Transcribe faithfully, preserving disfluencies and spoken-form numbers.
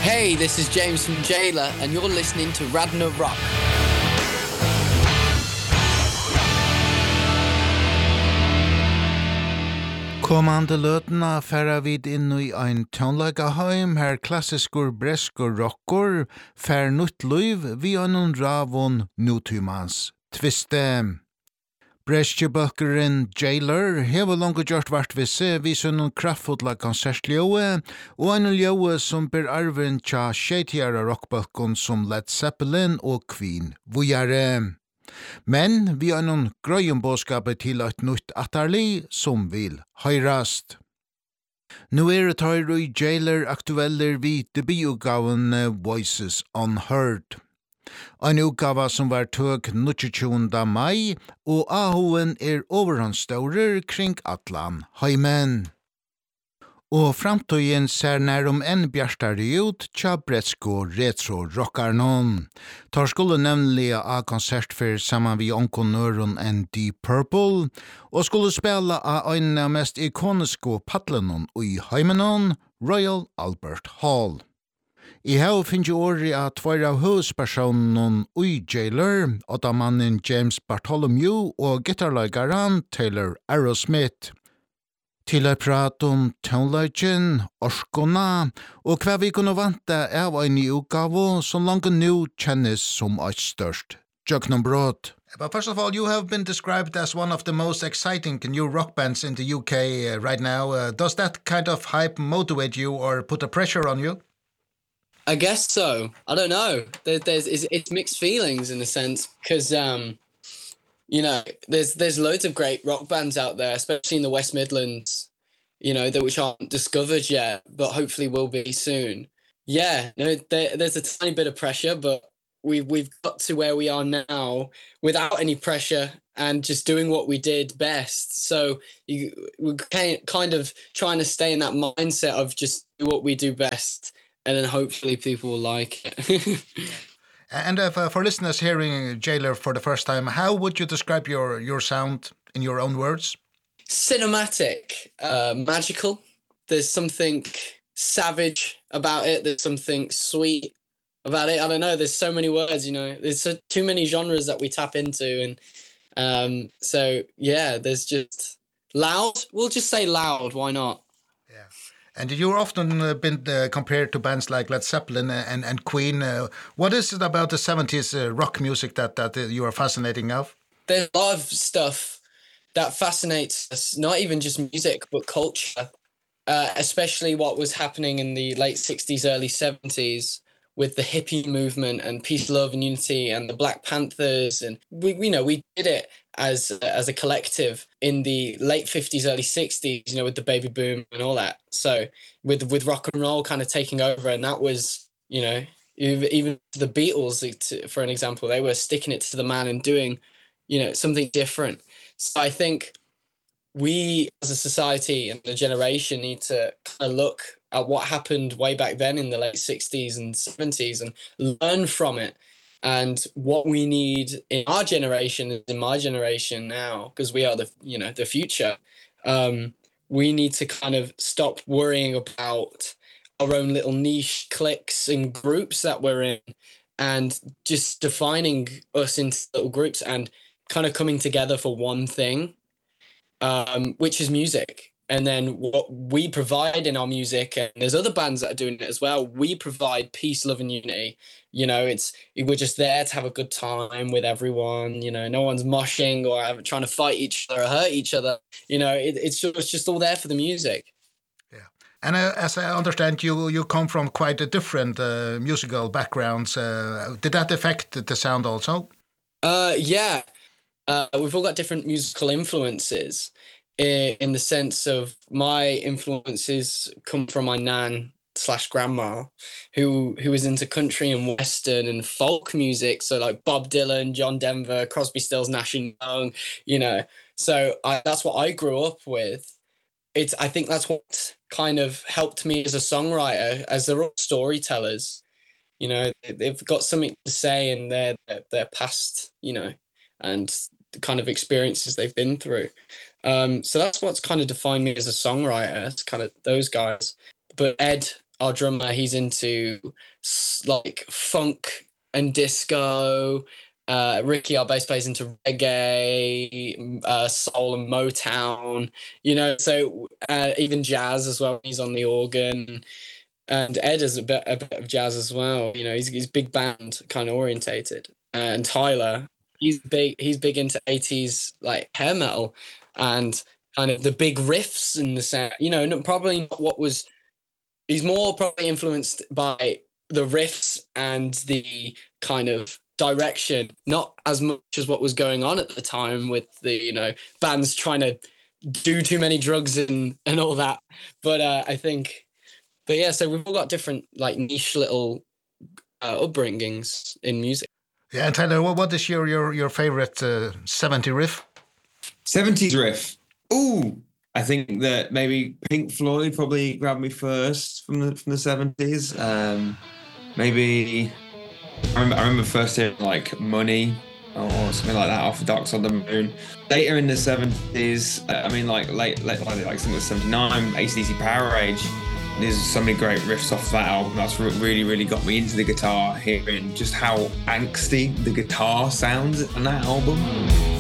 Hey, this is James from Jailer, and you're listening to Radna Rock. Kommande løtena færa vid inn i ein tøgnleikaheim her klassiskur breskur rockor fær nytt liv vi annon ravon nutymans tviste. Breskjebøkkeren Jailer hever langt gjort vart visse vi sønnen kraftfotla konsertljóe og en ljóe som ber arven tja sjeitjara rockbøkken som Led Zeppelin og Queen vujare. Men vi har noen grøyen bådskapet til et nytt atterli som vil høyrast. Nå er det tar i Jailer aktueller vi debutgaven Voices Unheard. En utgave som var tøk tjuende mai, og ahoen er overhåndstører kring Atlan heimen. Og framtøyen ser nærum enn bjartare ut tja bretsko retro-rockarnon. Tar skulle nemlig av konsertfer saman vi onkonøren enn Deep Purple, og skulle spela av en av mest ikoniske paddlenon i heimenon, Royal Albert Hall. I hau finnes jo åri at tvær av huspersonen i Jailer, åttamannen James Bartholomew og gitarleggaren Taylor Arrowsmith. Til å prate om tøgnleggen, orskona, og hva vi kunne vante av en ny utgave som langt nå kjennes som et størst jøknombrott. But first of all, you have been described as one of the most exciting new rock bands in the U K uh, right now. Uh, does that kind of hype motivate you or put a pressure on you? I guess so. I don't know. There, there's it's, it's mixed feelings in a sense because um you know, there's there's loads of great rock bands out there, especially in the West Midlands, you know, that which aren't discovered yet, but hopefully will be soon. Yeah, no, there, there's a tiny bit of pressure, but we've we've got to where we are now without any pressure and just doing what we did best. So you we're kind of trying to stay in that mindset of just do what we do best, and then hopefully people will like it. And uh, for, for listeners hearing Jailer for the first time, how would you describe your, your sound in your own words? Cinematic, uh, magical. There's something savage about it. There's something sweet about it. I don't know. There's so many words, you know. There's so, too many genres that we tap into. And um, so, yeah, there's just loud. We'll just say loud. Why not? Yeah. And you've often uh, been uh, compared to bands like Led Zeppelin and, and Queen. Uh, what is it about the seventies uh, rock music that, that uh, you are fascinating of? There's a lot of stuff that fascinates us, not even just music, but culture, uh, especially what was happening in the late sixties, early seventies with the hippie movement and peace, love and unity and the Black Panthers. And we, you know, we did it as as a collective in the late fifties, early sixties, you know, with the baby boom and all that. So with with rock and roll kind of taking over, and that was, you know, even the Beatles, for an example, they were sticking it to the man and doing, you know, something different. So I think we as a society and a generation need to kind of look at what happened way back then in the late sixties and seventies and learn from it. And what we need in our generation, in my generation now, because we are the, you know, the future, um, we need to kind of stop worrying about our own little niche cliques and groups that we're in and just defining us into little groups and kind of coming together for one thing, um, which is music. And then what we provide in our music, and there's other bands that are doing it as well, we provide peace, love and unity. You know, it's we're just there to have a good time with everyone, you know, no one's moshing or trying to fight each other or hurt each other. You know, it, it's just, it's just all there for the music. Yeah. And uh, as I understand, you you come from quite a different uh, musical backgrounds. Uh, did that affect the sound also? Uh, yeah. Uh, we've all got different musical influences. In the sense of my influences come from my nan slash grandma who who was into country and western and folk music, so like Bob Dylan, John Denver, Crosby, Stills, Nash and Young, you know. So I, that's what I grew up with. It's I think that's what kind of helped me as a songwriter, as they're all storytellers. You know, they've got something to say in their their past, you know, and the kind of experiences they've been through. Um, so that's what's kind of defined me as a songwriter. It's kind of those guys. But Ed, our drummer, he's into like funk and disco. Uh, Ricky, our bass player, is into reggae, uh, soul and Motown, you know, so uh, even jazz as well. He's on the organ. And Ed is a bit, a bit of jazz as well. You know, he's, he's big band kind of orientated. And Tyler, he's big, he's big into eighties like hair metal and kind of the big riffs and the sound, you know, not, probably not what was, he's more probably influenced by the riffs and the kind of direction, not as much as what was going on at the time with the, you know, bands trying to do too many drugs and, and all that. But uh, I think, but yeah, so we've all got different like niche little uh, upbringings in music. Yeah, and Tyler, what, what is your, your, your favorite uh, seventies riff? seventies riff? Ooh, I think that maybe Pink Floyd probably grabbed me first from the from the seventies. Um, maybe I remember, I remember first hearing like Money or something like that off of Dark Side of the Moon. Later in the seventies, uh, I mean like late late like, like something like seventy-nine, A C D C Power Age. There's so many great riffs off that album. That's really really got me into the guitar, hearing just how angsty the guitar sounds on that album.